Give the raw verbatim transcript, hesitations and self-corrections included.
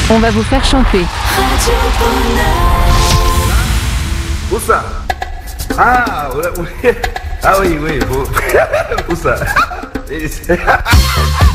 On va vous faire chanter. Où ça? Ah, oui, oui. Ah oui, oui. Où ça?